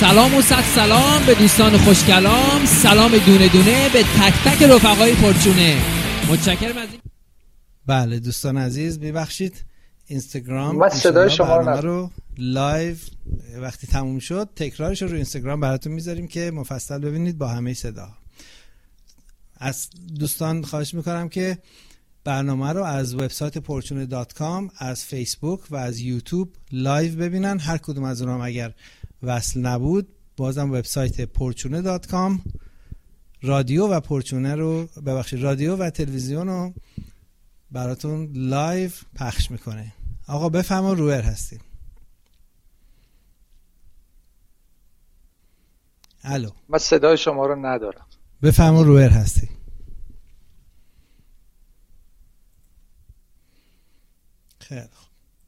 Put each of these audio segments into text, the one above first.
سلام و صد سلام به دوستان خوشکلام، سلام دونه دونه به تک تک رفقای پرچونه. متشکرم از این. بله دوستان عزیز، ببخشید اینستاگرام من صدای شما رو لایو وقتی تموم شد تکرارش رو اینستاگرام براتون میذاریم که مفصل ببینید با همه صدا. از دوستان خواهش میکنم که برنامه رو از وبسایت porchune.com، از فیسبوک و از یوتیوب لایو ببینن. هر کدوم از اونها اگر وصل نبود بازم وبسایت porchune.com رادیو و پرچونه رو رادیو و تلویزیون رو براتون لایو پخش میکنه. آقا بفرما رویر هستیم. الو، من صدای شما رو ندارم. بفرما رویر هستیم. خیلی خوب،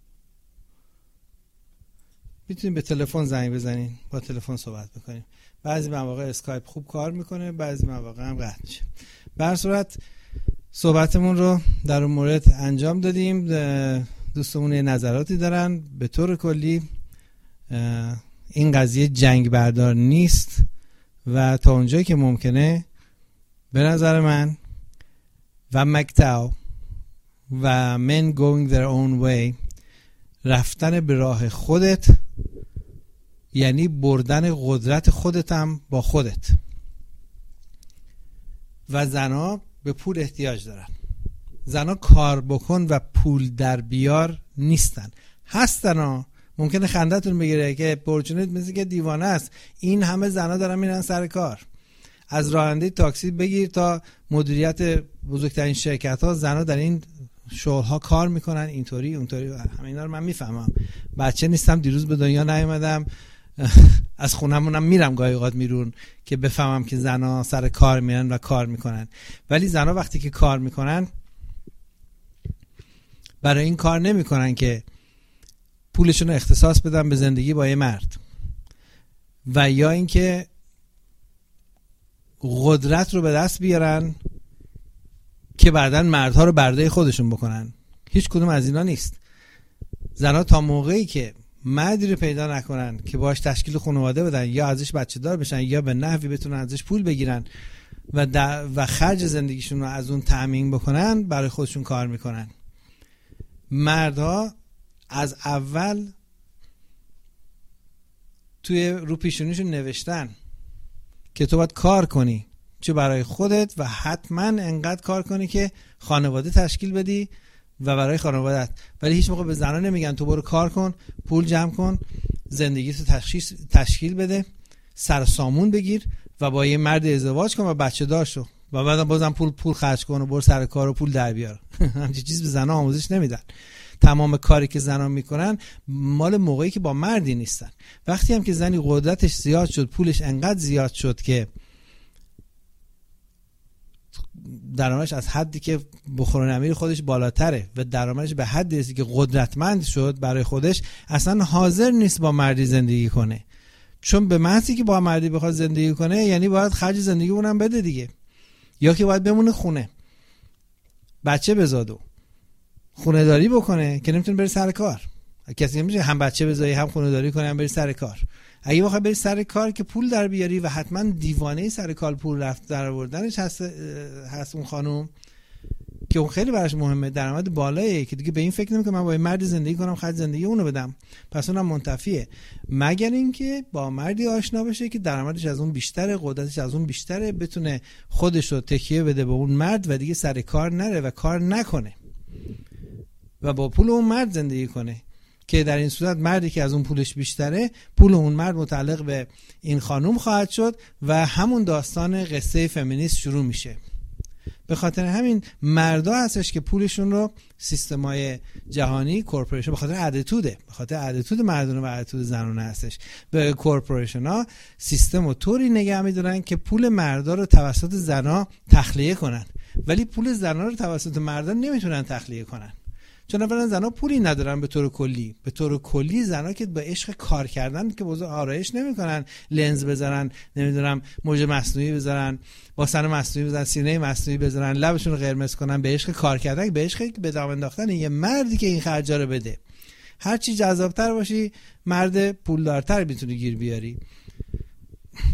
میتونیم به تلفن زنگ بزنین، با تلفن صحبت بکنیم. بعضی مواقع اسکایپ خوب کار میکنه، بعضی مواقع هم قطع میشه. به هر صورت صحبتمون رو در اون مورد انجام دادیم. دوستمون نظراتی دارن. به طور کلی این قضیه جنگ بردار نیست و تا اونجایی که ممکنه به نظر من و مکتاو و men going their own way، رفتن به راه خودت یعنی بردن قدرت خودت هم با خودت. و زنا به پول احتیاج دارن. زنا کار بکن و پول در بیار نیستن. هستن ها. ممکنه خندتون بگیره که پرچونه مثل که دیوانه است، این همه زنا دارن میرن سر کار. از راننده تاکسی بگیر تا مدیریت بزرگترین شرکت ها، زنا در این شغل ها کار میکنن، اینطوری اونطوری. همینا رو من میفهمم. بچه نیستم، دیروز به دنیا نیومدم، از خونمونم میرم گاهی اوقات میرون که بفهمم که زنا سر کار میرن و کار میکنن. ولی زنا وقتی که کار میکنن برای این کار نمیکنن که پولشون رو اختصاص بدن به زندگی با یه مرد و یا اینکه قدرت رو به دست بیارن که بعداً مردها رو برده خودشون بکنن. هیچ کدوم از اینا نیست. زنا تا موقعی که مردی رو پیدا نکنن که باهاش تشکیل خانواده بدن یا ازش بچه دار بشن یا به نحوی بتونن ازش پول بگیرن و خرج زندگیشون رو از اون تأمین بکنن، برای خودشون کار میکنن. مردها از اول توی رو پیشونیشون نوشتن که تو باید کار کنی، چه برای خودت و حتما انقدر کار کنی که خانواده تشکیل بدی و برای خانوادت. ولی هیچ موقع به زنان نمیگن تو برو کار کن، پول جمع کن، زندگیتو تشکیل بده، سر سامون بگیر و با یه مرد ازدواج کن و بچه دار شو و بعدم بازم پول خرج کن و برو سر کار و پول در بیار. همچین چیز به زنان آموزش نمیدن. تمام کاری که زنان میکنن مال موقعی که با مردی نیستن. وقتی هم که زنی قدرتش زیاد شد، پولش انقدر زیاد شد که درآمدش از حدی که بخور و نمیر خودش بالاتره و درآمدش به حدی رسید که قدرتمند شد برای خودش، اصلا حاضر نیست با مردی زندگی کنه. چون به محضی که با مردی بخواد زندگی کنه یعنی باید خرج زندگی اونم بده دیگه، یا که باید بمونه خونه بچه بزادو خونه داری بکنه که نمیتونه بری سر کار. کسی نمیشه هم بچه بزایی هم خونه داری کنه هم بری سر کار. اگه بخوای بری سر کار که پول در بیاری و حتما دیوانه سر کار پول رفت در آوردنش هست اون خانم که اون خیلی براش مهمه، درآمد بالاییه که دیگه به این فکر نمیکنه من با این مرد زندگی کنم خرج زندگی اونو بدم، پس اونم منتفیه. مگر اینکه با مردی آشنا بشه که درآمدش از اون بیشتره، قدرتش از اون بیشتره، بتونه خودش رو تکیه بده به اون مرد و دیگه سر کار نره و کار نکنه و با پول اون مرد زندگی کنه، که در این صورت مردی که از اون پولش بیشتره، پول اون مرد متعلق به این خانوم خواهد شد و همون داستان قصه فمینیست شروع میشه. به خاطر همین مردا هستش که پولشون رو سیستمای جهانی کورپوریشن، به خاطر اتیتود مردونه و اتیتود زنونه هستش، به کورپوریشن ها سیستم رو طوری نگه میدارن که پول مردا رو توسط زنا تخلیه کنن، ولی پول زنا رو توسط مردان نمیتونن تخلیه کنن. چون اولا زنا پولی ندارن به طور کلی زنا که به عشق کار کردن که بازو آرایش نمیکنن، لنز بذارن، نمیدونم موج مصنوعی بذارن، واسن مصنوعی بزنن، سینه مصنوعی بذارن، لبشون رو قرمز کنن، به عشق کار کردن، به عشق به دام انداختن یه مردی که این خرجا رو بده. هر چی جذابتر باشی مرد پولدارتر میتونی گیر بیاری.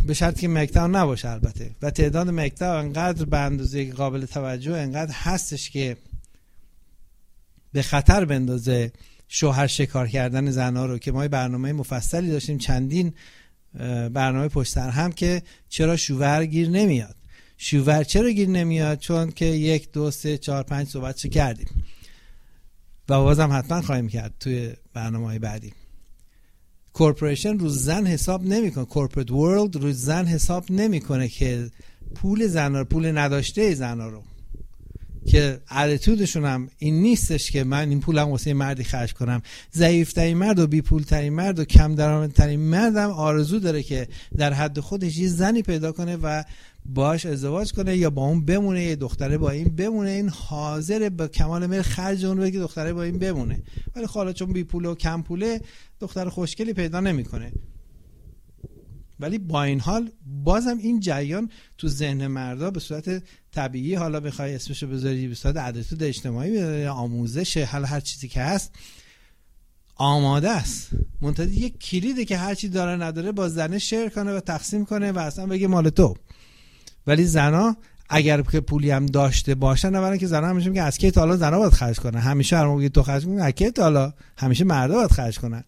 به شرطی که مقطع نباشه البته، و تعداد مقطع انقدر به اندازه قابل توجه انقدر هستش که به خطر بندازه شوهر شکار کردن زنها رو، که ما برنامه مفصلی داشتیم، چندین برنامه پشت سر هم، که چرا شوهر گیر نمیاد. شوهر چرا گیر نمیاد؟ چون که 1 2 3 4 5 صحبتش کردیم و بازم حتما خواهیم کرد توی برنامه‌های بعدی. کورپوریشن رو زن حساب نمیکنه، کورپوریت ورلد رو زن حساب نمیکنه که پول زنا، پول نداشته زنا رو، که اتیتودشون هم این نیستش که من این پولم واسه مردی خرج کنم. ضعیف‌ترین مرد و بی‌پول‌ترین مرد و کم درآمدترین مرد هم آرزو داره که در حد خودش یه زنی پیدا کنه و باش ازدواج کنه یا با اون بمونه، یه دختره با این بمونه. این حاضر به کمال میل خرج اون بده که دختره با این بمونه، ولی حالا چون بی پوله و کم پوله دختر خوشگلی پیدا نمیکنه. ولی با این حال بازم این جریان تو ذهن مردا به صورت طبیعی، حالا بخوای اسمشو بذاری به صورت اتیتود اجتماعی یا آموزش، هر چیزی که هست آماده است. منتها یک کلیده که هر چی داره نداره با زنه شیر کنه و تقسیم کنه و اصلا بگه مال تو. ولی زنا اگر که پولی هم داشته باشن، اولا که زنا همیشه میگه از کی تا حالا زنا باید خرج کنه، همیشه هر موقع تو خرج کنی از کی تا حالا همیشه مردا باید خرج کنن.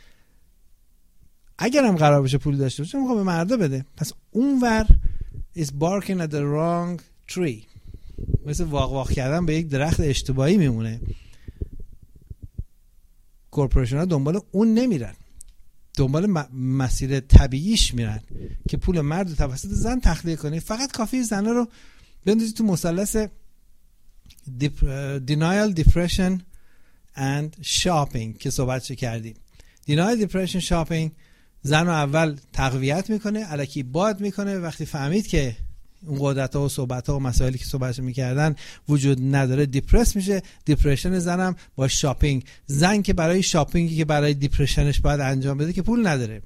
اگر هم قرار بشه پولی داشته باشه میخواد به مردا بده. پس اونور is barking at the wrong tree، مثل واق واق کردن به یک درخت اشتباهی میمونه. کورپوریشن ها دنبال اون نمیرن، دنبال مسیر طبیعیش میرن که پول مرد رو توسط زن تخلیه کنه. فقط کافیه زنها رو بندازی تو مثلث denial, depression and shopping که صحبتش کردیم. denial, depression, shopping زن رو اول تقویت میکنه، الکی باد میکنه. وقتی فهمید که اون قدرت ها و صحبت ها و مسائلی که صحبتش میکردن وجود نداره، دیپرس میشه. دیپرشن زنم با شاپینگ. زن که برای شاپینگی که برای دیپرشنش باید انجام بده که پول نداره.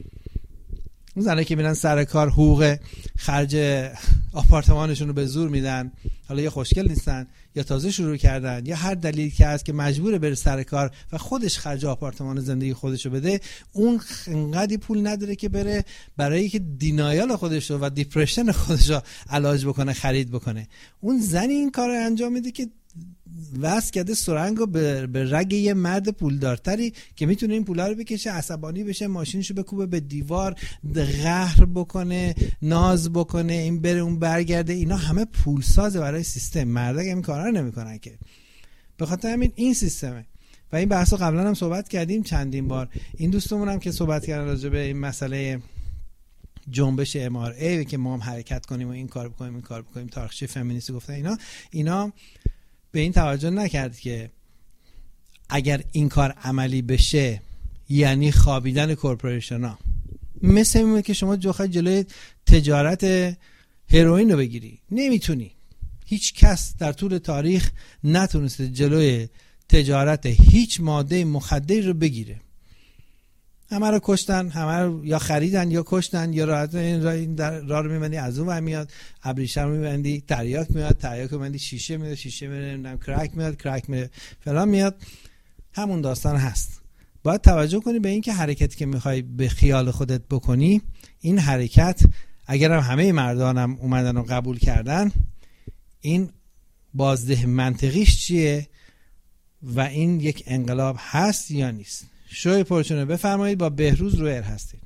اون زنایی که میرن سر کار حقوق خرج آپارتمانشون رو به زور میدن، حالا یا خوشگل نیستن یا تازه شروع کردن یا هر دلیلی که هست که مجبوره بره سر کار و خودش خرج آپارتمان زندگی خودش رو بده، اون انقدی پول نداره که بره برای که دینایال خودش رو و دیپرشن خودش رو علاج بکنه، خرید بکنه. اون زنی این کار رو انجام میده که واسه کرده سرنگو به رگ یه مرد پولدارتری که میتونه این پولا رو بکشه، عصبانی بشه، ماشینشو بکوبه به دیوار، قهر بکنه، ناز بکنه، این بره اون برگرده. اینا همه پول سازه برای سیستم. مردا این کارا رو نمیکنن که. به خاطر همین این سیستمه و این بحثو قبلا هم صحبت کردیم چندین بار. این دوستمون هم که صحبت کردن راجع به این مسئله جنبش MRA که ما هم حرکت کنیم و این کار بکنیم این کار بکنیم، تاریخچه فمینیستی گفتن اینا به این توجه نکرد که اگر این کار عملی بشه یعنی خوابیدن کورپوریشن ها. مثل اینه که شما جلوی تجارت هروئین رو بگیری، نمیتونی. هیچ کس در طول تاریخ نتونسته جلوی تجارت هیچ ماده مخدری رو بگیره. همه رو کشتن، همه رو یا خریدن یا کشتن، یا این راه رو میبندی از اون ور میاد، ابریشم رو میبندی تریاک میاد، تریاک رو میبندی شیشه میاد، شیشه میاد کرک میاد، کرک میاد فلان میاد. همون داستان هست. باید توجه کنی به این که حرکتی که میخوای به خیال خودت بکنی، این حرکت اگر هم همه مردانم اومدن و قبول کردن، این بازده منطقیش چیه و این یک انقلاب هست یا نیست. شوی پرچونه بفرمایید. با بهروز رو ایر هستید.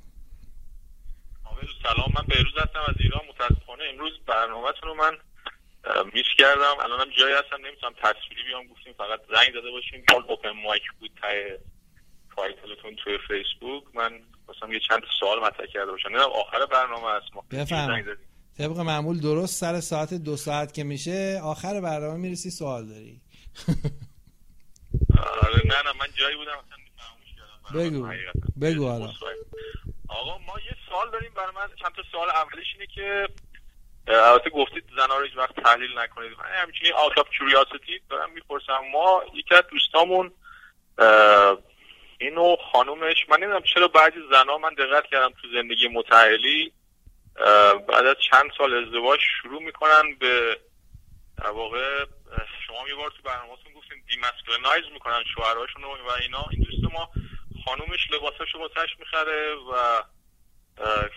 سلام، من بهروز هستم از ایران. متاسفانه امروز برنامه‌تون رو من میس کردم. الانم جایی هستم نمیتونم تصویری بیام، گفتیم فقط زنگ زده باشیم. کال اوپن مایک بود ته تایتلتون توی فیسبوک. من مثلا یه چند سوال مطرح کرده باشم. نه آخر برنامه است. ما بفرمایید. طبق معمول درست سر ساعت 2 ساعت که میشه آخر برنامه میرسی سوال داری. نه من جایی بودم اصلا بگو حالا. آقا ما یه سوال داریم برای من. چند تا سوال. اولیش اینه که البته گفتید زنا رو هیچ وقت تحلیل نکنید. من همینجوری out of curiosity دارم میپرسم. ما یکی از دوستامون اینو خانومش، من نمیدونم چرا بعضی زنا، من دقت کردم تو زندگی متأهلی بعد از چند سال ازدواج شروع میکنن به در واقع، شما یه بار تو برنامه‌تون گفتین دیماسکولینایز میکنن شوهراشون و این دوست ما خانومش لباساشو واسش میخره و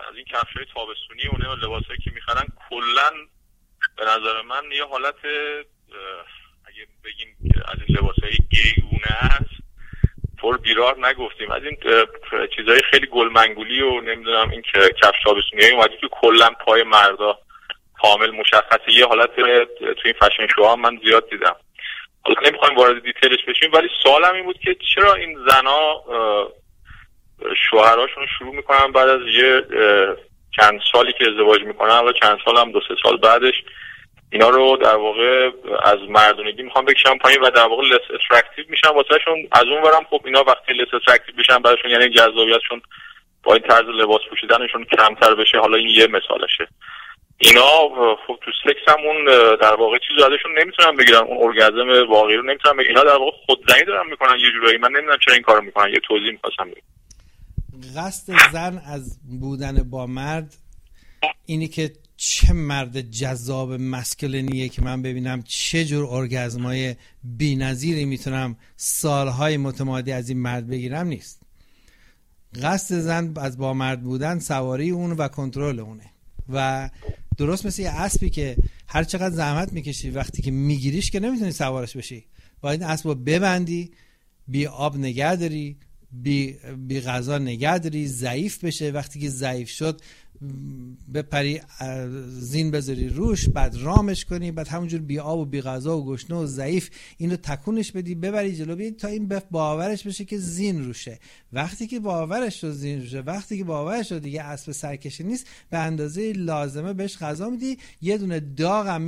از این کفشای تابستونی و لباسایی که میخرن کلا به نظر من یه حالت اگه بگیم از این لباسای گیگونه است، طور بیرار نگفتیم، از این چیزای خیلی گلمنگولی و نمیدونم این که کفش تابستونی اومده که کلا پای مردا کامل مشخصه. یه حالت تو این فشن شوها من زیاد دیدم. حالا نمیخوایم وارد دیتیلش بشیم، ولی سوالم این بود که چرا این زنا شوهراشون شروع میکنن بعد از یه چند سالی که ازدواج میکنن، حالا چند سال هم 2-3 سال بعدش اینا رو در واقع از مردونگی میخوام بکشن پایین و در واقع لس اترکتیو میشن واسهشون. از اون ورم خب اینا وقتی لس اترکتیو میشن براشون یعنی جذابیتشون با این طرز لباس پوشیدنشون کمتر بشه. حالا این یه مثالشه. اینا خب تو سکس هم اون در واقع چیزی ازشون نمیتونن بگیرن، اون ارگازم واقعی رو نمیتونن بگیرن. اینا در واقع خودزنی دارن میکنن یه جورایی. من نمیدونم چرا این کارو میکنن. یه توضیح می‌خواستم بدم. قصد زن از بودن با مرد اینی که چه مرد جذاب مسکلینیه که من ببینم چه جور ارگازمای بی‌نظیری میتونم سالهای متمادی از این مرد بگیرم نیست. قصد زن از با مرد بودن سواری اون و کنترل اونه و درست مثل یه اسبی که هر چقدر زحمت میکشی وقتی که میگیریش که نمیتونی سوارش بشی، باید این اسب رو ببندی، بی آب نگه داری، بی غذا نگه داری، ضعیف بشه. وقتی که ضعیف شد بپری زین بذاری روش، بعد رامش کنی، بعد همونجور بی آب و بی غذا و گشنه و ضعیف اینو تکونش بدی، ببری جلو بی تا این باورش بشه که زین روشه. وقتی که باورش شد زین روشه، وقتی که باورش شد دیگه اسب سرکشی نیست، به اندازه لازمه بهش غذا میدی، یه دونه داغم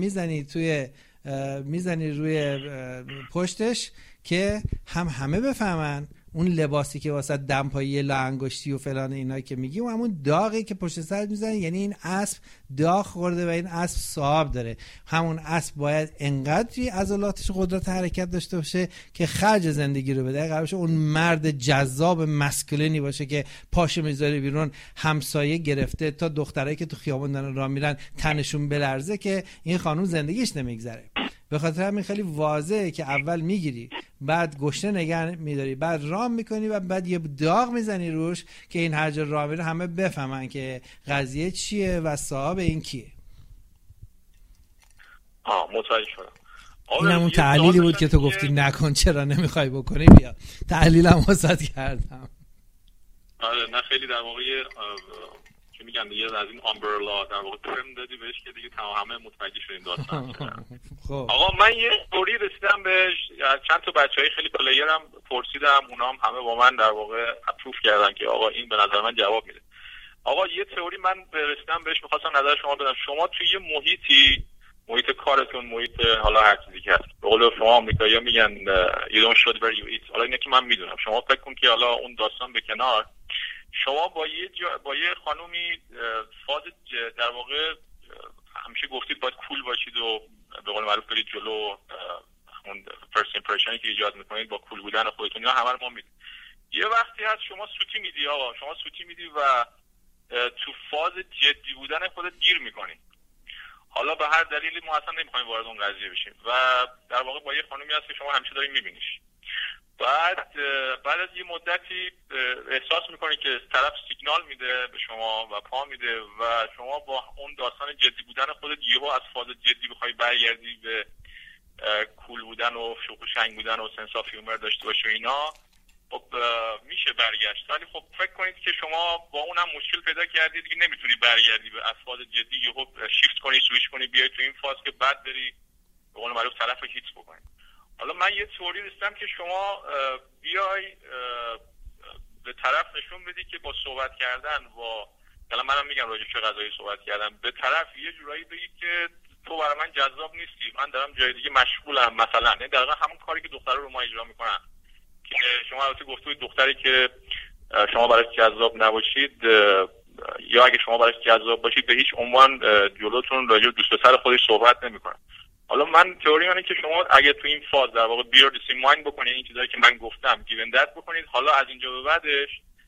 میزنی روی پشتش که همه بفهمن اون لباسی که واسه دمپایی لا انگشتی و فلان اینا که میگیم همون داغی که پشت سر میزنن، یعنی این اسب داغ خورده و این اسب صاحب داره. همون اسب باید انقدری عضلاتش قدرت حرکت داشته باشه که خرج زندگی رو بده. قرارشه اون مرد جذاب مسکولینی باشه که پاشو میذاره بیرون، همسایه گرفته تا دخترایی که تو خیابون دارن راه میرن تنشون بلرزه که این خانوم زندگیش نمیگذره. به خاطر همین خیلی واضحه که اول میگیری، بعد گشنه نگه میداری، بعد رام میکنی و بعد یه داغ میزنی روش که این هر جا راه میره همه بفهمن که قضیه چیه و صاحب این کیه. متوجه شدم. این همون تحلیلی بود که تو گفتی نکن، چرا نمیخوای بکنی؟ بیا تحلیلم واسط کردم. آره نه خیلی در واقع که میگن دیگه از این امبرلا در واقع ترم دادی بهش که دیگه همه متوجه شدیم داستان. خب آقا من یه توری رسیدم بهش، چند تا بچهای خیلی پلیرم پرسیدم، اونا هم همه با من در واقع اپروف کردن که آقا این به نظر من جواب میده. آقا یه تئوری من رسیدم بهش، می‌خواستم نظر شما بدم. شما توی یه محیط کارتون، محیط حالا هر چیزی که هست، به قول شما آمریکایی‌ها میگن you don't shoot where you eat. حالا اینه که من میدونم. شما فکر کن که حالا اون داستان به کنار، شما با یه خانومی فاز در واقع همیشه گفتید باید کول باشید و به قول معروف برید جلو، اون فرست ایمپرشنی که ایجاد میکنید با کول بودن خودتون، اینا همه رو ما میدید. یه وقتی هست شما سوتی میدی، آقا شما سوتی میدی و تو فاز جدی بودن خودت گیر میکنی. حالا به هر دلیلی ما اصلا نمیخوایم وارد اون قضیه بشیم و در واقع با یه خانومی هست که شما همیشه دارید میبینیش، بعد از یه مدتی احساس میکنی که طرف سیگنال میده به شما و پا میده و شما با اون داستان جدی بودن خودت یهو از فاز جدی بخوای برگردی به کول بودن و شوخ و شنگ بودن و سنس آف هیومر داشته باشی و اینا، خب میشه برگشت. ولی خب فکر کنید که شما با اونم مشکل پیدا کردید که نمیتونی برگردی به فاز جدی، یهو شیفت کنی، سویچ کنی، بیای تو این فاز که بعد بری به قول معروف طرف هیت بکنی. حالا من یه تئوری رسیدم که شما بیای به طرف نشون بدی که با صحبت کردن با حالا منم میگم راجع چه غذایی صحبت کردم، به طرف یه جورایی بگی که تو برای من جذاب نیستی، من دارم جای دیگه مشغولم مثلا. نه دقیقاً همون کاری که دخترها رو ما اجرا میکنن که شما البته گفتید دختری که شما براش جذاب نباشید یا اگه شما براش جذاب باشید به هیچ عنوان جلوتون راجع به دوست پسر خودش صحبت نمیکنه. حالا من تئوری اینه که شما اگه تو این فاز در واقع بیار دیسیماین بکنید، این چیزایی که من گفتم گیون دت بکنید، حالا از اینجا به بعدش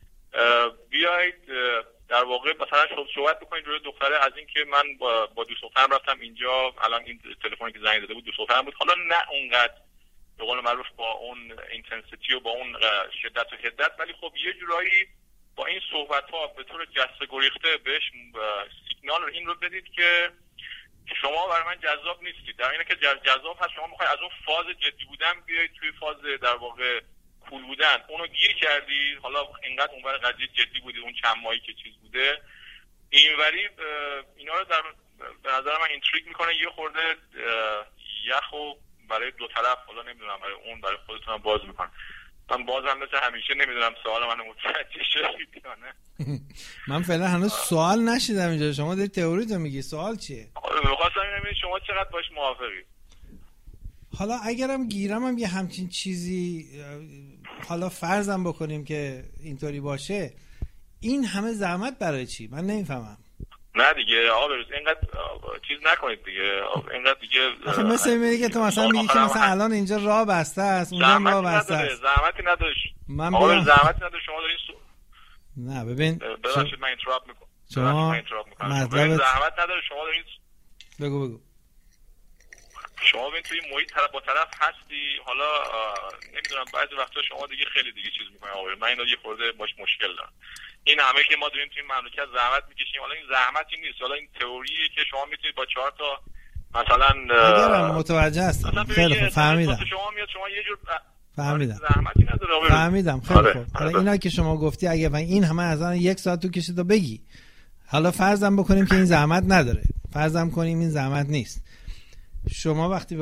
بیایید در واقع مثلا صحبت بکنید روی دختره از این که من با دوست دخترم رفتم اینجا، الان این تلفنی که زنگ زده بود دوست دخترم بود. حالا نه اونقدر به قول معروف با اون اینتنسیتی و با اون شدت و حدت، ولی خب یه جورایی با این صحبت صحبت‌ها به طور جسته گریخته بهش سیگنال این رو بدید که شما برای من جذاب نیستید، در اینه که جذاب هست شما میخواید از اون فاز جدی بودن بیایید توی فاز در واقع کول بودن، اونو گیر کردید، حالا اینقدر اونور قضیه جدی بودید اون چند ماهی که چیز بوده، اینوری اینا رو به نظر من اینتریگ میکنه، یه خورده یخو برای دو طرف، حالا نمیدونم برای اون برای خودتون باز میکنه. من بازم مثل همیشه نمیدونم سوال منو متوجه شدید یا نه. من فعلا هنوز سوال نشیدم اینجا، شما داری تئوری تو میگی، سوال چیه؟ می‌خواستم ببینم شما چقدر باش موافقی. حالا اگرم گیرم هم یه همچین چیزی، حالا فرضم بکنیم که اینطوری باشه، این همه زحمت برای چی؟ من نمیفهمم. نه دیگه آقا بروز اینقدر چیز نکنید دیگه، اینقدر دیگه آخه مثل میگه که تو مثلا میگی که مثلا الان اینجا راه بسته است، اونجا راه بسته است، زحمتی نداره. من آقا زحمتی نداره، شما دارین نه ببین ببخشید من اینتراپ میکنم. شما مطلب زحمت نداره، شما دارین بگو شما ببین توی محیط طرف با طرف هستی، حالا نمیدونم بعضی وقتا شما دیگه خیلی دیگه چیز میکنید. آقا من اینو یه خورده باش مشکل دارم. این همه که ما داریم توی مملکت زحمت میکشیم، حالا این زحمتی نیست، حالا این تئوریه که شما میتونید با 4 تا مثلا اگرم متوجه هستم. خیلی خوب فهمیدم. شما میاد شما یه جور فهمیدم. زحمتی نداره. فهمیدم. خیلی خوب. حالا اینا که شما گفتی اگه من این همه از آن 1 ساعت تو کشید و بگی، حالا فرضم بکنیم که این زحمت نداره، فرضم کنیم این زحمت نیست، شما وقتی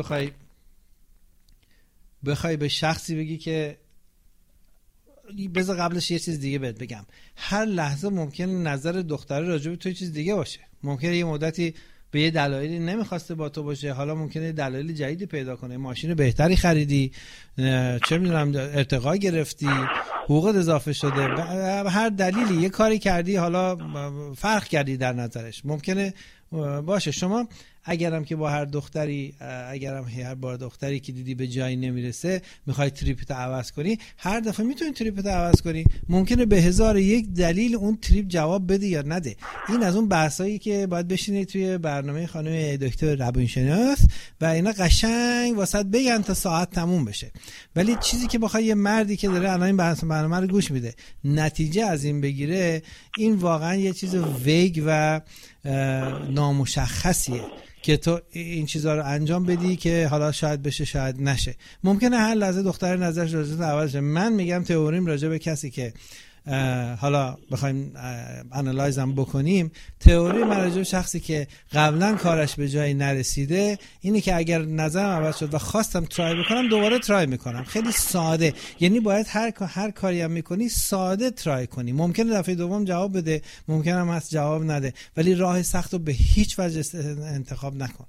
بخوای به شخصی بگی که بذار قبلش یه چیز دیگه بهت بگم، هر لحظه ممکنه نظر دختره راجع به تو چیز دیگه باشه، ممکنه یه مدتی به یه دلایلی نمیخواسته با تو باشه، حالا ممکنه دلایل جدیدی پیدا کنه، ماشین بهتری خریدی، چه میدونم ارتقا گرفتی، حقوقت اضافه شده، هر دلیلی یه کاری کردی، حالا فرق کردی در نظرش، ممکنه باشه. شما اگرم که با هر دختری، اگرم هر بار دختری که دیدی به جایی نمیرسه میخوای تریپت عوض کنی، هر دفعه میتونی تریپت عوض کنی، ممکنه به 1001 دلیل اون تریپ جواب بده یا نده. این از اون بحثایی که باید بشینی توی برنامه خانم دکتر روانشناس و اینا قشنگ واسط بگن تا ساعت تموم بشه. ولی چیزی که بخوای یه مردی که داره الان این برنامه رو گوش میده نتیجه از این بگیره، این واقعا یه چیز ویگ و نامشخصیه که تو این چیزا رو انجام بدی که حالا شاید بشه شاید نشه. ممکنه هر لحظه دختر نظرش راجع به عوض شه. من میگم تئوریم راجع به کسی که حالا بخوایم انالایزم بکنیم، تئوری من راجع به شخصی که قبلا کارش به جایی نرسیده اینه که اگر نظرم عوض شد و خواستم ترای بکنم دوباره ترای میکنم. خیلی ساده، یعنی باید هر کاری هم میکنی ساده ترای کنی. ممکنه دفعه دوم جواب بده، ممکنه هم هست جواب نده، ولی راه سخت رو به هیچ وجه انتخاب نکن.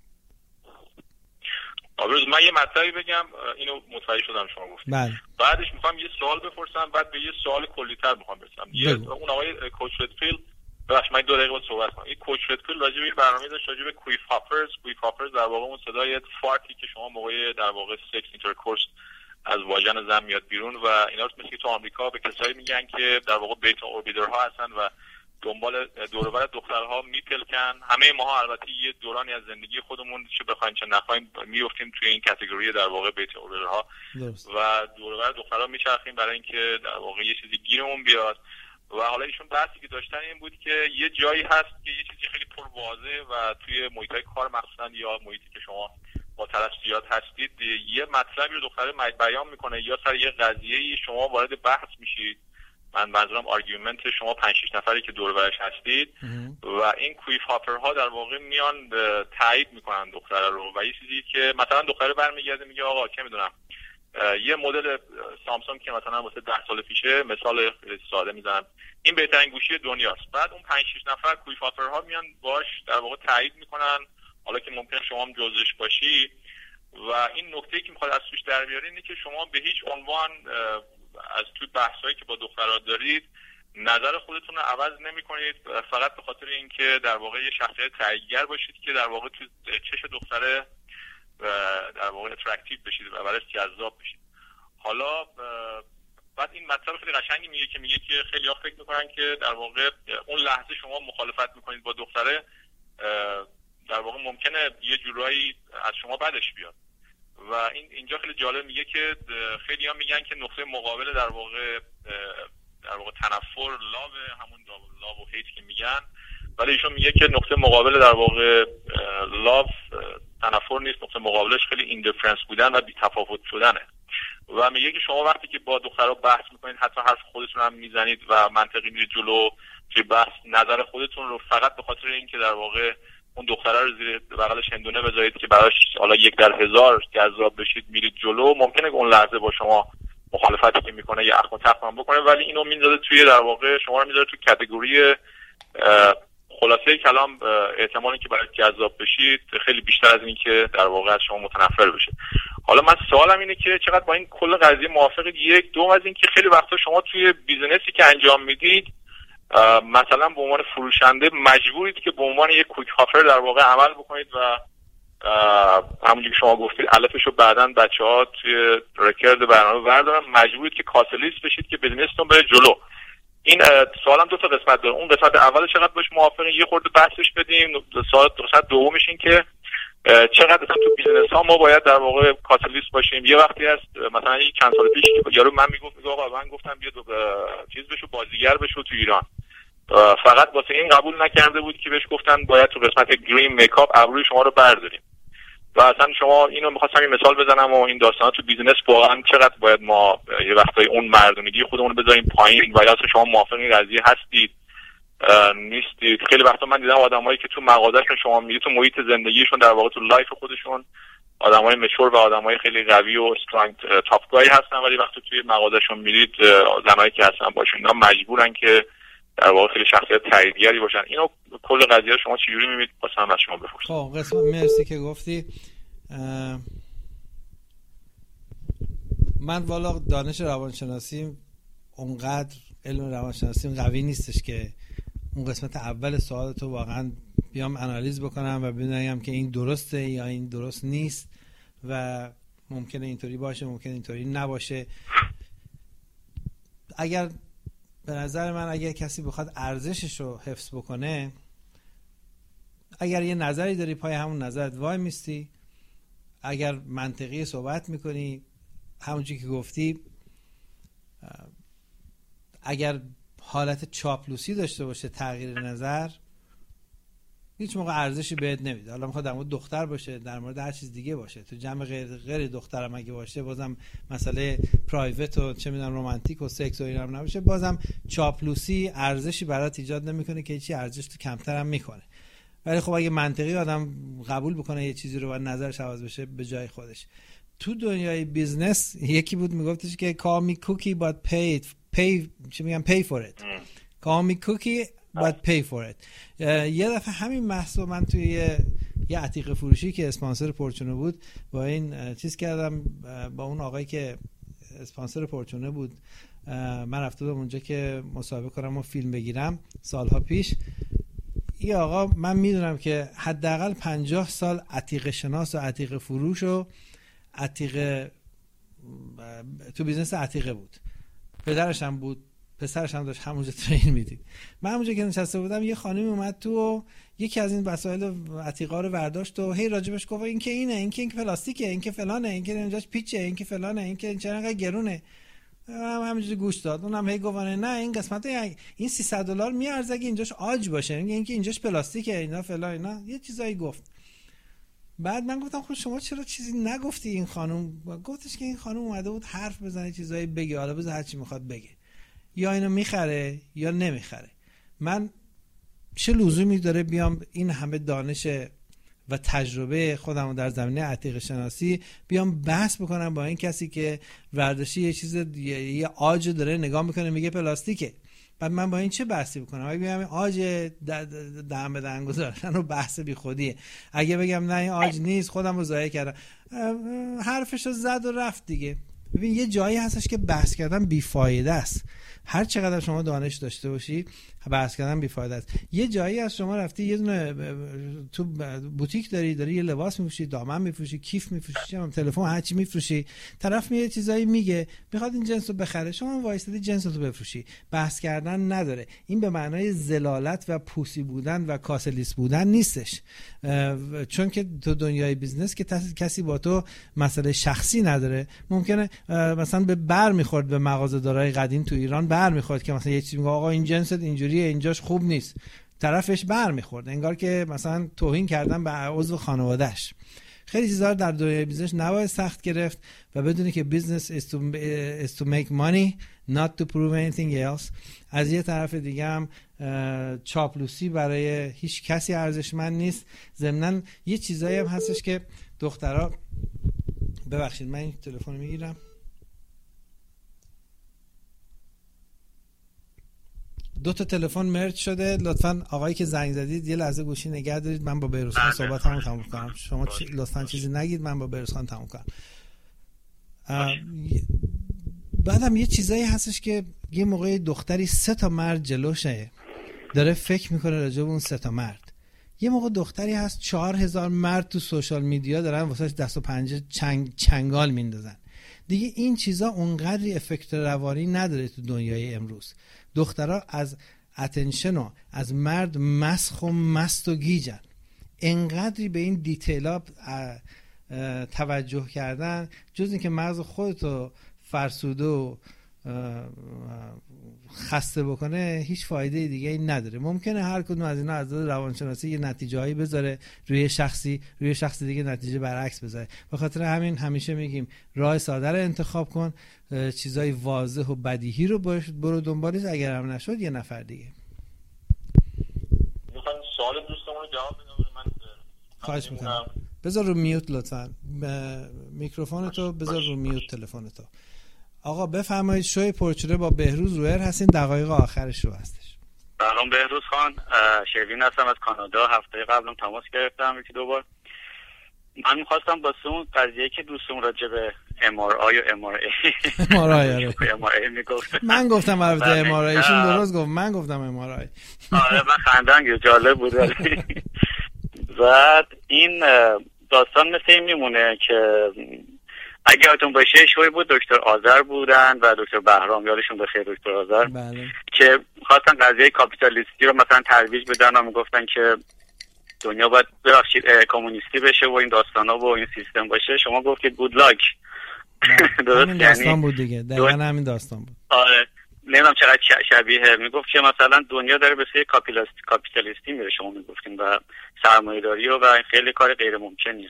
من یه مطلبی بگم، اینو متوجه شدم شما گفتید. بله. بعدش میخوام یه سوال بپرسم، بعد به یه سوال کلی‌تر میخوام برسم. اون آقای کوچ ردفیلد، ببخشید من 2 دقیقه بود صحبت کنم. این کوچ ردفیلد راجع به برنامه داشت راجع به کویف هاپرز در واقع اون صدای فارتی که شما موقع در واقع سکس اینترکورس از واژن زن میاد بیرون و اینا رو مثل تو آمریکا به کسایی میگن که در واقع بیتا اوربیدرها هستن و دنبال دور و بر دخترها میپلکن. همه ماها البته یه دورانی از زندگی خودمون چه بخوایم چه نخوایم میافتیم توی این کاتگوری در واقع بیت اوربیدرها و دور و بر دخترها میچرخیم برای اینکه در واقع یه چیزی گیرمون بیاد. و حالا ایشون بحثی که داشتن این بود که یه جایی هست که یه چیزی خیلی پر واضحه و توی محیط‌های کار مخصوصا یا محیطی که شما با طرف زیاد هستید، یه مطلبی رو دختره بیان میکنه یا سر یه قضیه‌ای شما وارد بحث میشید. من منظورم آرگومنت شما 5-6 نفری که دور و برش هستید و این کویف هاپرها در واقع میان تایید میکنن دختره رو و یه چیزی که مثلا دختره برمیگرده میگه آقا چه میدونم یه مدل سامسونگ که مثلا واسه 10 سال پیشه، مثال ساده میزنم، این بهترین گوشی دنیاست. بعد اون 5-6 نفر کویف هاپرها میان باش در واقع تایید میکنن، حالا که ممکن شما هم جزش باشی. و این نکته‌ای که میخواد از توش در بیاره اینه که شما به هیچ عنوان از توی بحثایی که با دخترها دارید نظر خودتون رو عوض نمی‌کنید، فقط به خاطر اینکه در واقع یه شخصیت تاییدگر باشید که در واقع توی چش دختره در واقع اترکتیو بشید و براش جذاب بشید. حالا بعد این مطلب خیلی قشنگی میگه که میگه که خیلی‌ها فکر می‌کنن که در واقع اون لحظه شما مخالفت می‌کنید با دختره، در واقع ممکنه یه جورایی از شما بدش بیاد. و اینجا خیلی جالب میگه که خیلی ها میگن که نقطه مقابل در واقع در واقع تنفر لاو، همون لاو و هیت که میگن، ولی ایشون میگه که نقطه مقابل در واقع لاو تنفر نیست، نقطه مقابلش خیلی ایندیفرنس بودن و بی‌تفاوت شدنه. و میگه که شما وقتی که با دخترها بحث میکنید، حتی حرف خودتون هم میزنید و منطقی میرید جلو توی بحث، نظر خودتون رو فقط به خاطر اینکه در واقع اون دختره رو زیر بغلش هندونه بذارید که براش حالا 1 در 1000 جذاب بشید، میرید جلو، ممکنه که اون لحظه با شما مخالفتی که میکنه یا اخم و تخم بکنه، ولی اینو میذاره توی در واقع شما رو میذاره توی کاتگوری خلاصه کلام احتمالی که برای جذاب بشید خیلی بیشتر از این که در واقع از شما متنفر بشه. حالا من سوالم اینه که چقدر با این کل قضیه موافقید؟ 1 2 از این که خیلی وقتا شما توی بیزنسی که انجام میدید مثلا به عنوان فروشنده مجبورید که به عنوان یک کویک آفر در واقع عمل بکنید و همونجوری که شما گفتید الفشو بعداً بچه‌ها توی رکورد برنامه بردارن، مجبورید که کاتالیست بشید که بیزنستون بره جلو. این سوالم 2 تا قسمت داره. اون قسمت اول چقدر باش موافقین، یه خورده بحثش بدیم. سوال دومش این که چقدر اصلا تو بیزنس ها ما باید در واقع کاتالیست باشیم. یه وقتی هست مثلا یک چند سال پیش یارو من میگفت آقا من گفتم بیا چیز بشو، بازیگر بشو تو ایران، فقط واسه این قبول نکرده بود که بهش گفتن باید تو قسمت گرین میکاپ ابروی شما رو برداریم. و اصلا شما اینو می‌خواستم این مثال بزنم و این داستانا تو بیزنس واقعا چقدر باید ما یه وقتایی اون مردونگی خودمون رو بذاریم پایین و یا شما موافق این قضیه هستید نیستید. خیلی وقتا من دیدم آدمایی که تو مغازه‌شون شما میگید تو محیط زندگیشون در واقع تو لایف خودشون آدمای مچور و آدمای خیلی قوی و استرانگ تاپ گای هستن، ولی وقتی توی مغازه‌شون میرید زنایی که هستن باشون اینا مجبورن که در واقع خیلی شخصیت تاییدگری باشن. اینو کل قضیه شما چجوری می‌بینید؟ واسه از شما بپرسم. خب قسمت مرسی که گفتی. من والا دانش روانشناسی اونقدر علم روانشناسی قوی نیستش که اون قسمت اول سوالتو واقعا بیام آنالیز بکنم و ببینم که این درسته یا این درست نیست و ممکنه اینطوری باشه ممکنه اینطوری نباشه. اگر به نظر من اگر کسی بخواد ارزشش رو حفظ بکنه، اگر یه نظری داری پای همون نظرت وای میستی، اگر منطقی صحبت میکنی همونجوری که گفتی، اگر حالت چاپلوسی داشته باشه تغییر نظر، هیچ موقع ارزشی بهت نمیده. حالا میخواد در مورد دختر باشه، در مورد هر چیز دیگه باشه، تو جمع غیر دخترم اگه باشه بازم مسئله پرایوت و چه میدونم رمانتیک و سکس و اینا هم نباشه، بازم چاپلوسی ارزشی برات ایجاد نمیکنه که هیچی ارزش تو کمتر هم میکنه. ولی خب اگه منطقی آدم قبول بکنه یه چیزی رو و نظرش عوض بشه به جای خودش. تو دنیای بیزنس یکی بود میگفتش که call me cookie but چی میگم pay for it. call me cookie but pay for it. یه دفعه همین محصول من توی یه عتیق فروشی که اسپانسر پورچونه بود با این چیز کردم، با اون آقایی که اسپانسر پورچونه بود من رفته بودم اونجا که مصاحبه کنم و فیلم بگیرم سالها پیش. این آقا من میدونم که حداقل 50 سال عتیق شناس و عتیق فروش و عتیق تو بیزنس عتیقه بود، پدرش هم بود، پسرش هم داشت همونجا ترین میدید. من همونجا که نشسته بودم یه خانمی اومد تو و یکی از این وسایل عتیقا رو برداشت و هی راجبش گفت این که اینه، این که پلاستیکه، این که فلانه، این که اینجاش پیچه، این که فلانه، این که چرا انقدر گرونه. همینجوری گوش داد. اونم هی گفت نه این قسمت این $300 میارزه اگه اینجاش آج باشه، این که اینجاش پلاستیکه، اینا فلان، اینا یه چیزایی گفت. بعد من گفتم خب شما چرا چیزی نگفتی این خانم؟ گفتش که این خانم اومده بود حرف بزنه چیزایی بگه، حالا بذار هر چی میخواد بگه، یا اینو میخره یا نمیخره. من چه لزومی داره بیام این همه دانش و تجربه خودمو در زمینه عتیقه شناسی بیام بحث بکنم با این کسی که ورداشی یه چیز یه آج داره نگاه میکنه میگه پلاستیکه؟ بعد من با این چه بحثی بکنم؟ اگه بگم آج دم به دهن گذاشتن و بحث بی خودیه، اگه بگم نه این آج نیست خودم رو ضایع کردم، حرفشو زد و رفت دیگه. ببین یه جایی هستش که بحث کردن بیفایده است. هر چقدر شما دانش داشته باشی بحث کردن بیفایده است. یه جایی از شما رفتی یه دونه تو بوتیک داری یه لباس میفروشی، دامن میفروشی، کیف میفروشی، تلفن هر چی میفروشی، طرف میاد چیزایی میگه میخواد این جنس رو بخره، شما وایسادی جنس رو بفروشی. بحث کردن نداره. این به معنای ذلالت و پوسی بودن و کاسلیس بودن نیستش، چون که تو دنیای بیزنس که کسی با تو مسئله شخصی نداره. ممکنه مثلا به بر میخورد به مغازه‌دارای قدیم تو ایران برمیخورد که مثلا یه چیزی میگه آقا این جنست اینجوریه، اینجاش خوب نیست، طرفش برمیخورد، انگار که مثلا توهین کردن به عضو خانواده‌اش. خیلی چیزا رو در دنیای بیزنس نباید سخت گرفت و بدونی که بیزنس is to make money not to prove anything else. از یه طرف دیگه هم چاپلوسی برای هیچ کسی ارزشمند نیست. ضمناً یه چیزایی هم هستش که دخترها، ببخشید من این تلفن میگیرم، دو تا تلفن مرج شده، لطفاً آقایی که زنگ زدید یه لحظه گوشی نگه دارید، من با بهروز خان صحبتمو تموم کنم. شما لطفاً چیزی نگید، من با بهروز خان تموم کنم. بعدم یه چیزایی هستش که یه موقعی دختری 3 تا مرد جلوشه داره فکر میکنه راجع به اون 3 تا مرد. یه موقع دختری هست 4000 مرد تو سوشال میدیا دارن واسهش دست و پنجه چنگال میندازن. دیگه این چیزا اونقدری افکت روانی نداره تو دنیای امروز. دخترها از اتنشن و از مرد مسخ و مست و گیجن. انقدری به این دیتیلا توجه کردن جز اینکه مغز خودتو فرسوده و خسته بکنه هیچ فایده دیگه ای نداره. ممکنه هر کدوم از اینا از نظر روانشناسی یه نتیجه‌ای بذاره روی شخصی دیگه نتیجه برعکس بذاره. به خاطر همین همیشه میگیم راه ساده رو انتخاب کن، چیزای واضح و بدیهی رو برو دنبالش، اگر هم نشد یه نفر دیگه. میخوام سوال دوستمون رو جواب بدم. من خواهش میکنم بذار رو میوت لطفاً، میکروفونتو بذار رو میوت تلفنتو. آقا بفرمایید، شوی پرچوره با بهروز رویر هستین، دقایق آخرش رو هستش. سلام بهروز خان، شروین هستم از کانادا. هفته قبلم تماس گرفتم 1-2 بار. من می‌خواستم با اون قضیه که دوستم راجع به MRI و MRI میگفت، من گفتم البته MRI ایشون درست گفت، من گفتم MRI. آره من خندم جالب بود. بعد این داستان مثل این میمونه که اگه یادتون باشه شوی بود دکتر آذر بودن و دکتر بهرام، یادشون بخیر دکتر آذر، بله. که خواستن قضیه کاپیتالیستی رو مثلا ترویج بدن و میگفتن که دنیا باید کمونیستی بشه و این داستانا و این سیستم باشه. شما گفتید گود لاک. همین داستان بود دیگه، دقیقاً همین داستان بود. آره نمیدونم چقدر شبیه. میگفت که مثلا دنیا داره به سوی کاپیتالیستی میره، شما میگفتین، و سرمایه‌داری و خیلی کار غیر ممکنیه.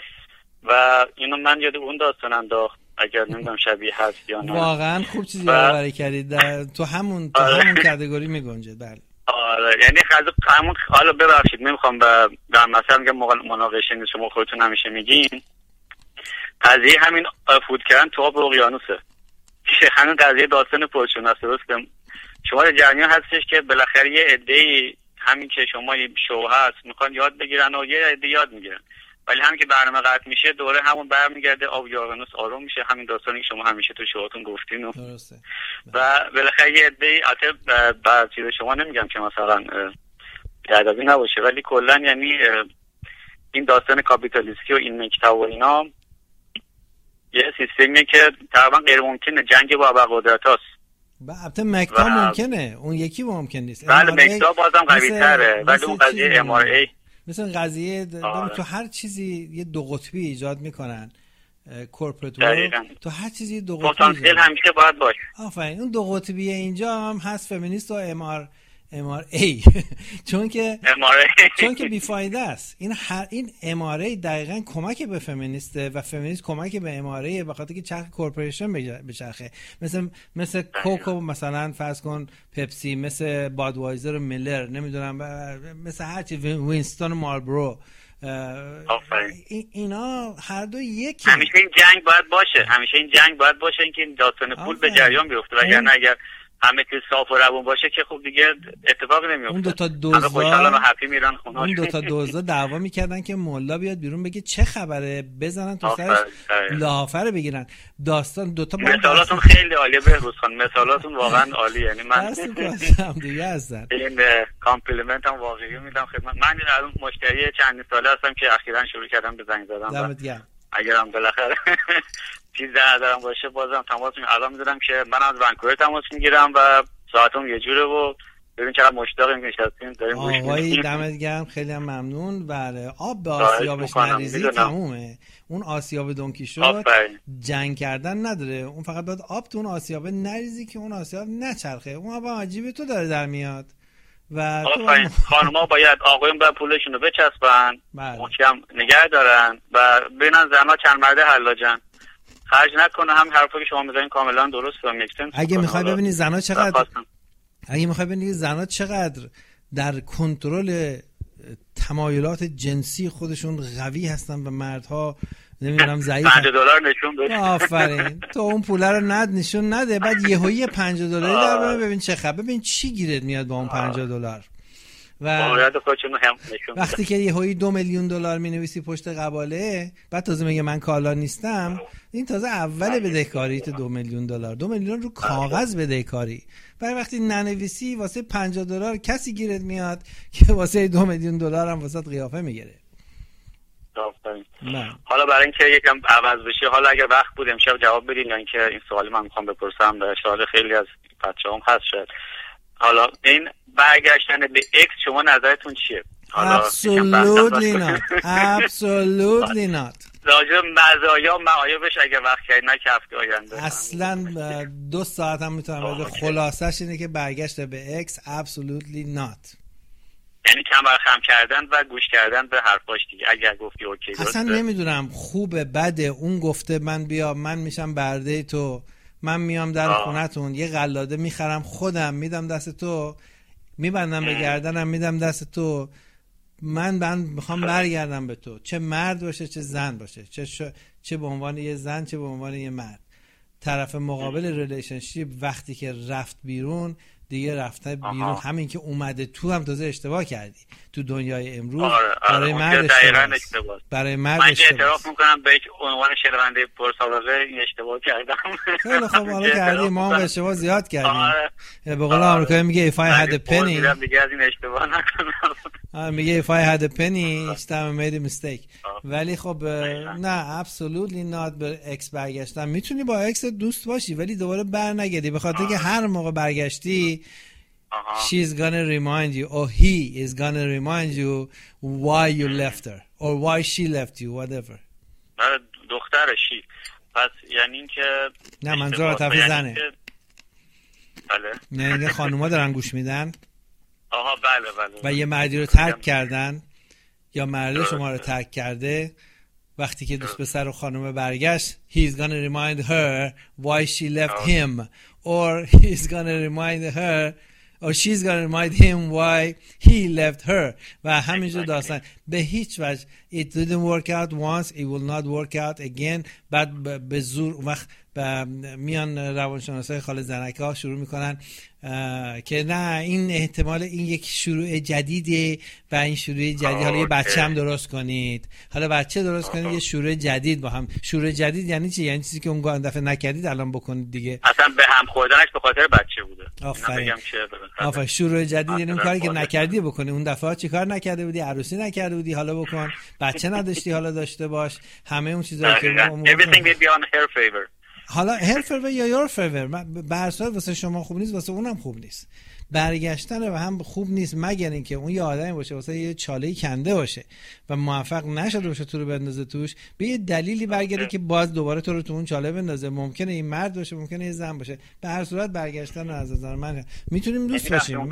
و اینو من یاد اون داستان انداخت، اگر نمیدونم شبیه هست یا نه. واقعا خوب چیزی یادآوری کردید، تو همون کاتگوری میگنجه. بله آره یعنی همون. حالا ببخشید نمیخوام در مثلا میگم مناقشه نیست، شما خودتون همیشه میگین قضیه همین فوت کردن تو آب اقیانوسه. همین قضیه داستان پرچون است. درسته شما جریان هستش که بالاخره یه عده‌ای همین که شما شو هست میخوان یاد بگیرن و یه عده یاد میگیرن، ولی همین که برنامه قطع میشه دوره همون برمیگرده، آب اقیانوس آروم میشه. همین داستانی که شما همیشه تو شوهاتون گفتین. درسته. و بالاخره یه عده‌ای بعد چیز شما نمیگم که مثلا بیادبی نباشه، ولی کلا یعنی این داستان کاپیتالیستی و این مکتب و اینا یه سیستمیه که تقریبا غیر ممکنه، جنگ با ابرقدرتاست. البته مکتا ممکنه، اون یکی ممکن نیست. بله مکتا بازم قوی تره، ولی اون قضیه MRI مثلا قضیه تو هر چیزی یه دو قطبی ایجاد میکنن. کورپرات ورلد تو هر چیزی دو قطبی پتانسیل همیشه باید باشه. آفرین، اون دو قطبی اینجا هم هست، فمینیست و MRA چون که بیفایده است. این MRA دقیقاً کمک به فمینیسته و فمینیست کمک به MRA، به خاطر که چرخ کورپوریشن بچرخه. مثل کوکو مثلا فرض کن، پپسی، مثل بادوایزر و میلر، نمیدونم مثل هر چی، وینستون و مارلبورو، اینا هر دو یکی. همیشه این جنگ باید باشه، اینکه این داستان پول به جریان بیفته، وگرنه اگر همه چیز صاف و روون باشه که خب دیگه اتفاق نمیفته. اون دو تا دوزا دعوا میکردن که مولا بیاد بیرون بگه چه خبره، بزنن تو سرش لافه رو بگیرن. داستان دو تا مثالاتون خیلی عالیه بهروز خان، مثالاتون واقعا عالیه. یعنی من دیگه هستن این کامپلیمنت هم واقعی میدم خدمت. من الان مشتری چند ساله هستم که اخیراً شروع کردم به زنگ زدن. اگرم بالاخره چیز در نظرم باشه بازم تماس میگیرم. الان میدونم که من از ونکوور تماس میگیرم و ساعتم یه جوره و ببین چقدر مشتاقیم که نشستیم داریم گوش آقای میدیم. دمت گرم، خیلی هم ممنون. بله آب به آسیابش نریزی تمومه. اون آسیاب دونکی شد جنگ کردن نداره، اون فقط باید آب تو اون آسیابه نریزی که اون آسیاب نچرخه. اون آب عجیبه تو داره در میاد و خانوما باید آقایون باید پولشون رو بچسبن، محکم نگه دارن و ببینن زنها چند مرده حلاجن، خرج نکنه. هم حرفی که شما میزنین کاملا درست و میکسن. اگه میخوای ببینی زنها چقدر در کنترل تمایلات جنسی خودشون قوی هستن و مردها نمیدونم ضعیف. $5 نشون بده. آفرین. تو اون پوله رو نشون نده، بعد یهویی $50 در ببین چه خبر، ببین چی گیرت میاد با اون $50 و وقتی که یهویی $2 میلیون مینویسی پشت قباله، بعد تازه میگه من کالا نیستم، این تازه اول بدهکاریت $2 میلیون. 2 میلیون رو کاغذ بدهکاری. بعد وقتی ننویسی واسه $50 کسی گیرت میاد که واسه $2 میلیون هم واسه قیافه میگیره. حالا برای اینکه یکم عوض بشه، حالا اگه وقت بود امشب جواب بدین یا اینکه این سوالی من میخوام بپرسم در سوال خیلی از بچه‌هام هست شد. حالا این برگشتن به اکس شما نظرتون چیه؟ Absolutely not. Absolutely not. راجع مزایا معایبش اگه وقت کردی نه که هفته آینده اصلا 2 ساعت هم میتونم بده. خلاصش اینه که برگشت به اکس absolutely not. یعنی کمر خم کردن و گوش کردن به حرفاش دیگه. اگر گفتی اوکی اصلا نمیدونم خوبه بده، اون گفته من میشم برده تو، من میام در خونتون یه قلاده میخرم خودم میدم دست تو، میبندم به گردنم میدم دست تو، من میخوام برگردم به تو، چه مرد باشه چه زن باشه، چه به عنوان یه زن چه به عنوان یه مرد. طرف مقابل ریلیشنشیپ وقتی که رفت بیرون دیگه رفته بیرون، همین که اومده تو هم تازه اشتباه کردی. تو دنیای امروز برای مرد اشتباه، برای مرد من اعتراف میکنم به عنوان شنونده پرسابقه این اشتباه کردم. خیلی خوب، حالا کردی، ما هم اشتباه زیاد کردیم. به قول آمریکایی میگه if I had a penny، دیگه از این اشتباه نکنم. میگه if I had a penny each time I made a mistake. ولی خب نه absolutely not. به اکس برگشتن میتونی با اکس دوست باشی ولی دوباره بر نگردی، به خاطر که هر موقع برگشتی she's gonna remind you or he is gonna remind you why you left her or why she left you, whatever. دخترشی. پس یعنی این که نه منظور طرف زنه. بله. نه این خانوما دارن گوش میدن. بله. و یه مردی رو ترک کردن یا مرد شما رو ترک کرده، وقتی که دوست پسر و خانومه برگشت he's gonna remind her why she left him or he's gonna remind her or she's gonna remind him why he left her. و همینجور داستان به هیچ وجه it didn't work out once, it will not work out again. بعد به زور وقت میان روانشناسای خال زنکه ها شروع میکنن که نه این احتمال این یک شروع جدیده و این شروع جدید، حالا یه بچه هم درست کنید، حالا بچه درست کنید، یه شروع جدید با هم. شروع جدید یعنی چی؟ یعنی چیزی که اون دفعه نکردید الان بکنید دیگه. اصلا به هم خوردنش به خاطر بچه بوده. آفرین. شروع جدید یعنی اون کاری که نکردی بکنی. اون دفعه چی کار نکرده بودی؟ عروسی نکرده بودی، حالا بکن. بچه نداشتی، حالا داشته باش. همه اون چیزایی که everything will be on her favor. حالا هر فیور یا یور فیور به هر صورت واسه شما خوب نیست، واسه اونم خوب نیست. برگشتن به هم خوب نیست مگر اینکه اون یه آدمی باشه واسه یه چاله‌ای کنده باشه و موفق نشده باشه تو رو بندازه توش، به یه دلیلی برگرده که باز دوباره تو رو تو اون چاله بندازه. ممکنه این مرد باشه، ممکنه یه زن باشه. به هر صورت برگشتن از نظر من میتونیم دوست باشیم.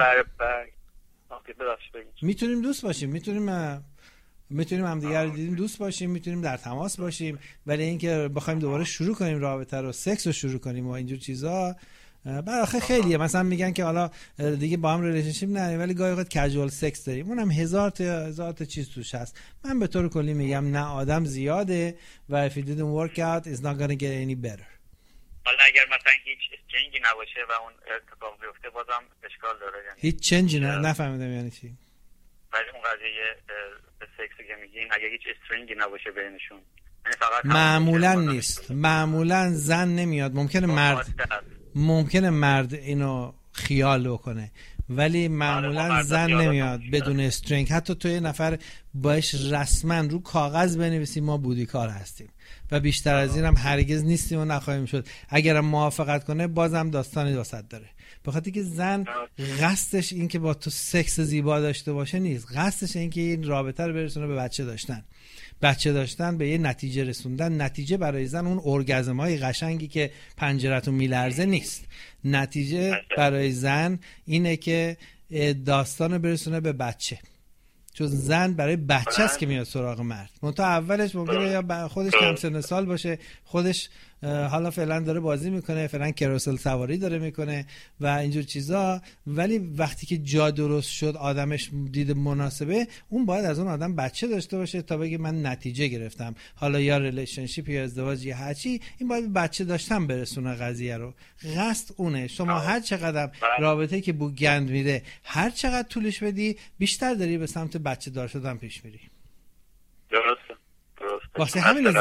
میتونیم دوست باشیم، میتونیم هم دیگه رو دیدیم دوست باشیم، میتونیم در تماس باشیم، ولی اینکه بخوایم دوباره شروع کنیم رابطه رو، سکس رو شروع کنیم و اینجور چیزا برای خیلیه. مثلا میگن که حالا دیگه با هم ریلیشنشیپ نداریم ولی گاهی اوقات کژوال سکس داریم، اونم هزار تا چیز توش هست. من به طور کلی میگم نه، آدم زیاده و if it didn't work out it's not gonna get any better. حالا اگر مثلا هیچ چنجی نباشه و اون اتفاق بیفته بازم اشکال داره. یعنی هیچ چنجی نفهمیدم یعنی چی؟ ولی اون قضیه سکس که میگین اگه هیچ استرینگی نباشه بینشون، یعنی فقط معمولا نیست. معمولا زن نمیاد، ممکنه مرد اینو خیال بکنه ولی معمولا زن نمیاد بدون استرینگ. حتی تو یه نفر باش رسما رو کاغذ بنویسی ما بودیکار هستیم و بیشتر از این هم هرگز نیستیم و نخواهیم شد. اگرم موافقت کنه بازم داستانی داست داره. به خاطر که زن قصدش این که با تو سکس زیبا داشته باشه نیست، قصدش این که این رابطه رو برسونه به بچه داشتن به یه نتیجه رسوندن. نتیجه برای زن اون ارگزم‌های قشنگی که پنجرتون میلرزه نیست. نتیجه برای زن اینه که داستان برسونه به بچه، چون زن برای بچه است که میاد سراغ مرد. منتها اولش ممکنه یا خودش کم سن سال باشه، خودش حالا فعلا داره بازی میکنه، فعلا کروسل سواری داره میکنه و اینجور چیزا، ولی وقتی که جا درست شد، آدمش دید مناسبه، اون باید از اون آدم بچه داشته باشه تا بگه من نتیجه گرفتم. حالا یا ریلیشنشیپ یا ازدواج یا هرچی، این باید بچه داشتن برسونه قضیه رو. قصد اونه. شما هر چقدر رابطه که بو گند میره، هر چقدر طولش بدی، بیشتر داری به سمت بچه دار شدن پیش میری. درسته. واسه همین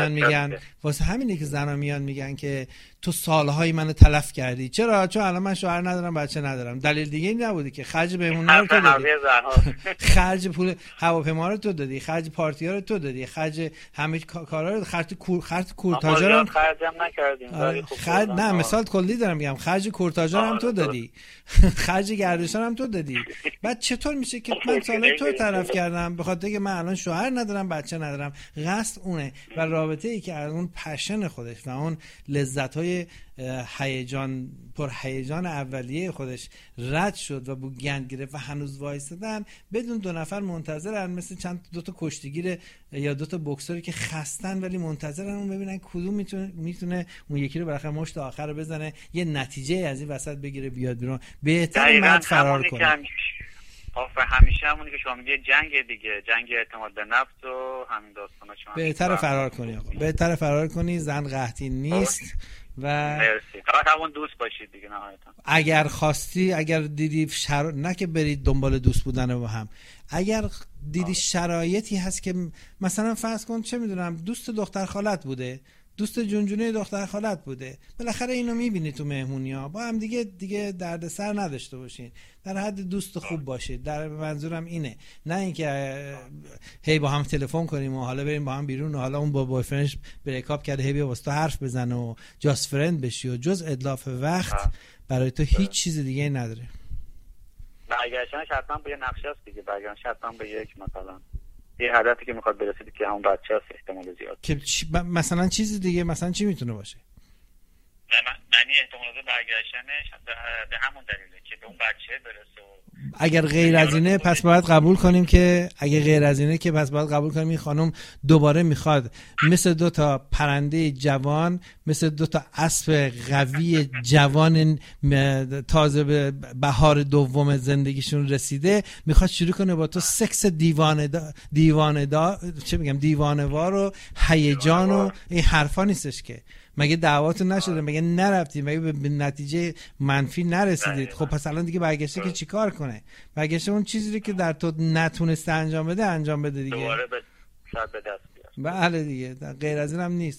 زنا میان میگن که تو سالهای منو تلف کردی. چرا؟ چون الان من شوهر ندارم، بچه ندارم. دلیل دیگه این نبودی که خرج بهمون رو تو دادی، خرج پول هواپیما رو تو دادی، خرج پارتی‌ها رو تو دادی، خرج همه کارا رو، خرج کورتاژا رو خرجم نکردیم. نه مثال کلی دارم میگم، خرج کورتاژا هم تو دادی، خرج گردشان هم تو دادی. بعد چطور میشه که من سالهای تو تلف کردم به خاطر که من الان شوهر ندارم، بچه ندارم؟ قصد اونه. و رابطه ای که از اون پشن خودش و اون لذت‌های هیجان پر هیجان اولیه خودش رد شد و بو گند گرفت و هنوز وایسادن بدون دو نفر منتظرن، مثل دو تا کشتیگیر یا دو تا بوکسوری که خستن ولی منتظرن اون ببینن کدوم میتونه اون یکی رو بالاخره مشت آخر رو بزنه، یه نتیجه از این وسط بگیره بیاد بیرون. بهتره مرد فرار کنه. همیشه همونی که شما میگه جنگ دیگه، جنگ اعتماد به نفس و همین داستانا. شما بهتره فرار کنی آقا، بهتره فرار کنی. زن قحطی نیست و مرسی. فقط همون دوست باشید دیگه نهایتا. اگر خواستی، اگر دیدی نه که برید دنبال دوست بودن با هم، اگر دیدی شرایطی هست که مثلا فرض کن چه میدونم دوست دختر خالت بوده، دوست جونجونه دختر خالت بوده، بالاخره اینو میبینی تو مهمونی‌ها، با هم دیگه دردسر نداشته باشین، در حد دوست خوب باشید. در منظورم اینه، نه اینکه هی با هم تلفن کنیم و حالا بریم با هم بیرون و حالا اون با بویفرندش بریک اپ کرده هی بیا واسه تو حرف بزنه و جاست فرند بشی و جز اتلاف وقت برای تو هیچ چیز دیگه نداره. برگشتنش حتما به یه نقشه است دیگه، برگشتنش حتما به یک مثلا یه هدفی که میخواد برسید که همون بچه هست احتمال زیاد. که مثلا چیز دیگه مثلا چی میتونه باشه؟ معنی احتمال برگشتنش به همون دلیله که به اون بچه برسه. اگر غیر از اینه پس باید قبول کنیم که این خانم دوباره میخواد مثل دو تا پرنده جوان، مثل دو تا اسب قوی جوان تازه به بهار دوم زندگیشون رسیده، میخواد شروع کنه با تو سکس دیوانه‌وار و هیجان و این حرفا نیستش که. مگه دعواتون نشده؟ مگه نرفتید؟ مگه به نتیجه منفی نرسیدید؟ خب پس الان دیگه برگشته که چیکار کنه؟ برگشته اون چیزی که در تو نتونسته انجام بده دیگه. دوباره به دست بیاره. بله دیگه، غیر از این هم نیست.